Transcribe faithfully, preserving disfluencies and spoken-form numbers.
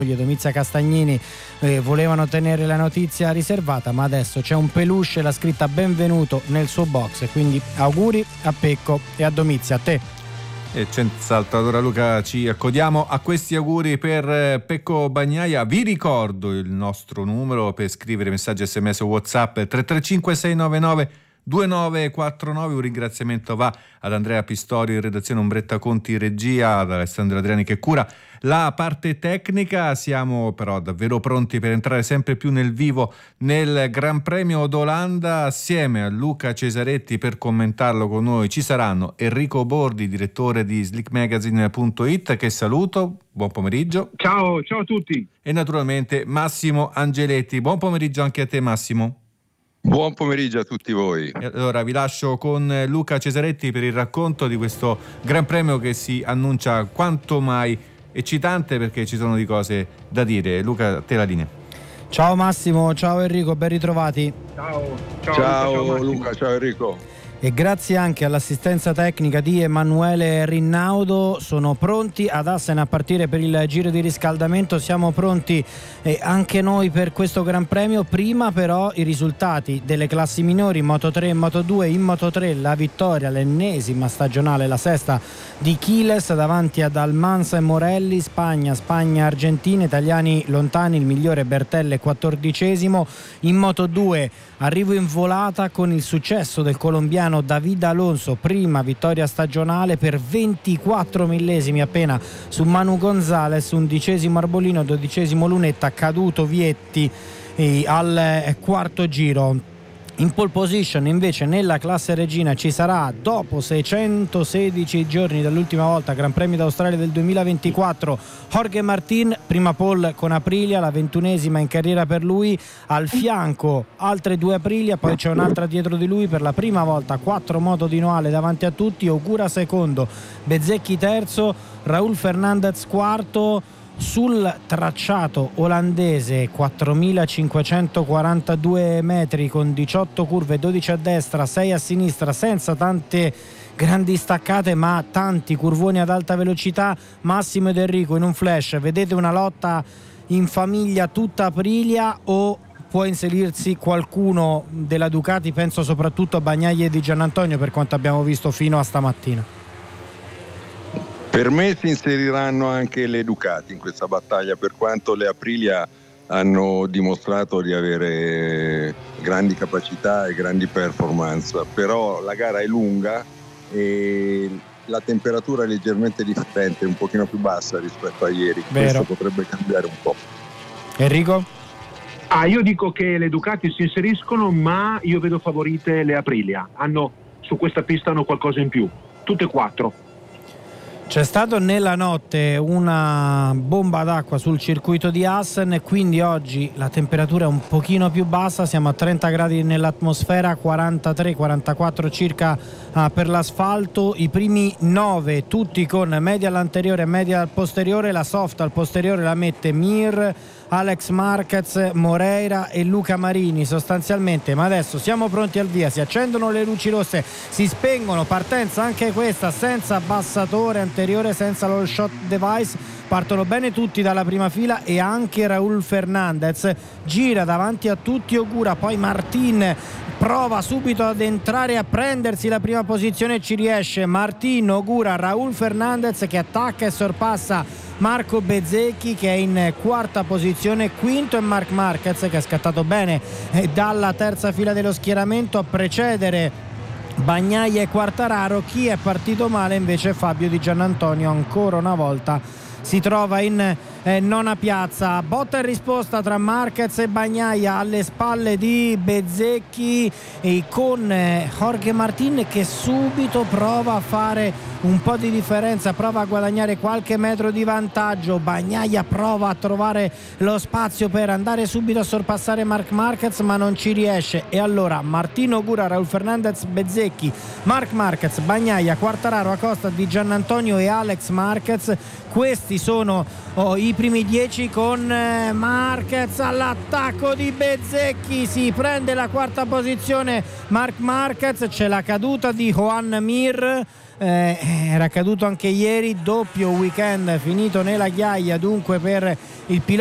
Domizia Castagnini eh, volevano tenere la notizia riservata, ma adesso c'è un peluche e la scritta benvenuto nel suo box, quindi auguri a Pecco e a Domizia. A te. E senz'altro. Allora Luca, ci accodiamo a questi auguri per Pecco Bagnaia. Vi ricordo il nostro numero per scrivere messaggi sms o WhatsApp tre tre cinque sei nove nove due nove quattro nove. Un ringraziamento va ad Andrea Pistorio in redazione, Umbretta Conti in regia, ad Alessandro Adriani che cura la parte tecnica. Siamo però davvero pronti per entrare sempre più nel vivo nel Gran Premio d'Olanda. Assieme a Luca Cesaretti per commentarlo con noi ci saranno Enrico Bordi, direttore di slick magazine punto it, che saluto. Buon pomeriggio. Ciao, ciao a tutti. E naturalmente Massimo Angeletti. Buon pomeriggio anche a te, Massimo. Buon pomeriggio a tutti voi. E allora vi lascio con Luca Cesaretti per il racconto di questo Gran Premio che si annuncia quanto mai eccitante, perché ci sono di cose da dire. Luca, a te la linea. Ciao Massimo, ciao Enrico, ben ritrovati. Ciao, ciao, ciao Luca, ciao, Luca, ciao Enrico. E grazie anche all'assistenza tecnica di Emanuele Rinnaudo. Sono pronti ad Assen a partire per il giro di riscaldamento. Siamo pronti eh, anche noi per questo Gran Premio. Prima però i risultati delle classi minori, Moto tre e Moto due. In Moto tre la vittoria, l'ennesima stagionale, la sesta di Chiles davanti ad Almanza e Morelli. Spagna, Spagna, Argentina, italiani lontani, il migliore Bertelle quattordicesimo. In Moto due arrivo in volata con il successo del colombiano David Alonso, prima vittoria stagionale per ventiquattro millesimi appena su Manu Gonzalez, undicesimo Arbolino, dodicesimo Lunetta, caduto Vietti eh, al quarto giro. In pole position invece nella classe regina ci sarà, dopo seicentosedici giorni dall'ultima volta, Gran Premio d'Australia del duemilaventiquattro, Jorge Martin, prima pole con Aprilia, la ventunesima in carriera per lui, al fianco altre due Aprilia, poi c'è un'altra dietro di lui, per la prima volta quattro moto di Noale davanti a tutti, Ogura secondo, Bezzecchi terzo, Raúl Fernández quarto. Sul tracciato olandese, quattromilacinquecentoquarantadue metri con diciotto curve, dodici a destra, sei a sinistra, senza tante grandi staccate ma tanti curvoni ad alta velocità. Massimo ed Enrico, in un flash vedete una lotta in famiglia tutta Aprilia o può inserirsi qualcuno della Ducati? Penso soprattutto a Bagnaia e Di Giannantonio, per quanto abbiamo visto fino a stamattina. Per me si inseriranno anche le Ducati in questa battaglia, per quanto le Aprilia hanno dimostrato di avere grandi capacità e grandi performance, però la gara è lunga e la temperatura è leggermente differente, un pochino più bassa rispetto a ieri. Vero. Questo potrebbe cambiare un po'. Enrico? Ah, io dico che le Ducati si inseriscono, ma io vedo favorite le Aprilia. Hanno, su questa pista hanno qualcosa in più, tutte e quattro. C'è stato nella notte una bomba d'acqua sul circuito di Assen e quindi oggi la temperatura è un pochino più bassa, siamo a trenta gradi nell'atmosfera, quarantatré quarantaquattro circa ah, per l'asfalto. I primi nove tutti con media all'anteriore e media al posteriore, la soft al posteriore la mette Mir, Alex Marquez, Moreira e Luca Marini sostanzialmente. Ma adesso siamo pronti al via, si accendono le luci rosse, si spengono, partenza anche questa senza abbassatore anteriore, senza lo shot device, partono bene tutti dalla prima fila e anche Raúl Fernández gira davanti a tutti Ogura, poi Martin prova subito ad entrare a prendersi la prima posizione e ci riesce. Martin, Ogura, Raúl Fernández che attacca e sorpassa Marco Bezzecchi che è in quarta posizione, quinto è Marc Marquez che è scattato bene dalla terza fila dello schieramento a precedere Bagnaia e Quartararo. Chi è partito male invece è Fabio Di Giannantonio, ancora una volta si trova in eh, nona piazza. Botta e risposta tra Marquez e Bagnaia alle spalle di Bezzecchi e con eh, Jorge Martin che subito prova a fare un po' di differenza, prova a guadagnare qualche metro di vantaggio. Bagnaia prova a trovare lo spazio per andare subito a sorpassare Marc Marquez ma non ci riesce, e allora Martino Ogura, Raúl Fernández, Bezzecchi, Marc Marquez, Bagnaia, Quartararo, Acosta, Di Giannantonio e Alex Marquez. Questi sono oh, i primi dieci con eh, Marquez all'attacco di Bezzecchi, si prende la quarta posizione Marc Marquez, c'è la caduta di Joan Mir eh, era accaduto anche ieri, doppio weekend finito nella ghiaia dunque per il pilota